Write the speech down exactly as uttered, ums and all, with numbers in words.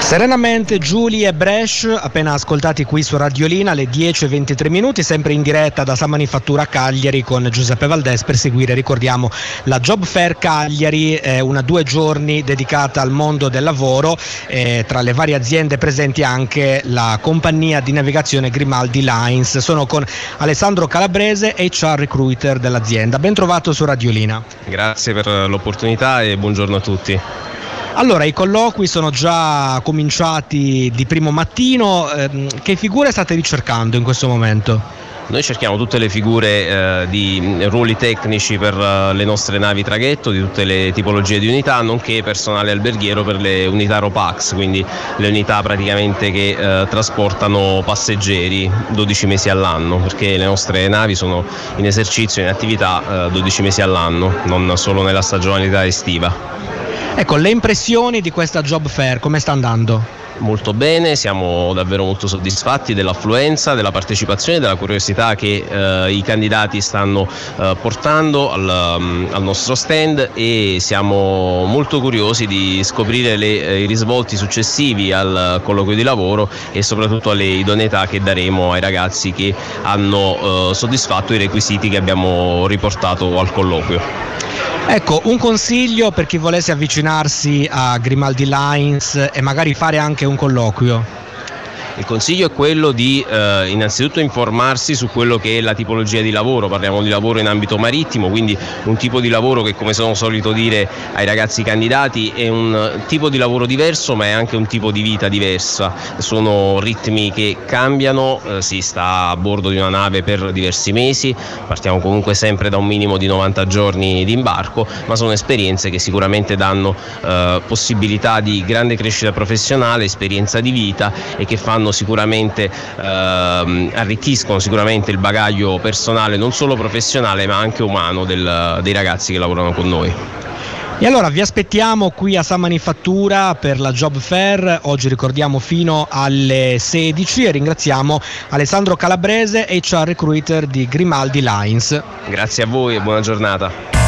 Serenamente Giulia e Brescia, appena ascoltati qui su Radiolina alle dieci e ventitré minuti, sempre in diretta da San Manifattura Cagliari con Giuseppe Valdés per seguire, ricordiamo, la Job Fair Cagliari, eh, una due giorni dedicata al mondo del lavoro, eh, tra le varie aziende presenti anche la compagnia di navigazione Grimaldi Lines. Sono con Alessandro Calabrese, H R recruiter dell'azienda. Ben trovato su Radiolina. Grazie per l'opportunità e buongiorno a tutti. Allora, i colloqui sono già cominciati di primo mattino, eh, che figure state ricercando in questo momento? Noi cerchiamo tutte le figure eh, di ruoli tecnici per uh, le nostre navi traghetto, di tutte le tipologie di unità, nonché personale alberghiero per le unità RoPax, quindi le unità praticamente che eh, trasportano passeggeri dodici mesi all'anno, perché le nostre navi sono in esercizio, in attività eh, dodici mesi all'anno, non solo nella stagionalità estiva. Ecco, le impressioni di questa Job Fair, come sta andando? Molto bene, siamo davvero molto soddisfatti dell'affluenza, della partecipazione, della curiosità che eh, i candidati stanno eh, portando al, um, al nostro stand, e siamo molto curiosi di scoprire le, eh, i risvolti successivi al colloquio di lavoro e soprattutto alle idoneità che daremo ai ragazzi che hanno eh, soddisfatto i requisiti che abbiamo riportato al colloquio. Ecco, un consiglio per chi volesse avvicinarsi a Grimaldi Lines e magari fare anche un colloquio. Il consiglio è quello di eh, innanzitutto informarsi su quello che è la tipologia di lavoro. Parliamo di lavoro in ambito marittimo, quindi un tipo di lavoro che, come sono solito dire ai ragazzi candidati, è un tipo di lavoro diverso, ma è anche un tipo di vita diversa. Sono ritmi che cambiano, eh, si sta a bordo di una nave per diversi mesi, partiamo comunque sempre da un minimo di novanta giorni di imbarco, ma sono esperienze che sicuramente danno eh, possibilità di grande crescita professionale, esperienza di vita, e che fanno sicuramente ehm, arricchiscono sicuramente il bagaglio personale, non solo professionale ma anche umano del, dei ragazzi che lavorano con noi. E allora vi aspettiamo qui a San Manifattura per la Job Fair, oggi ricordiamo fino alle sedici, e ringraziamo Alessandro Calabrese, H R recruiter di Grimaldi Lines. Grazie a voi e buona giornata.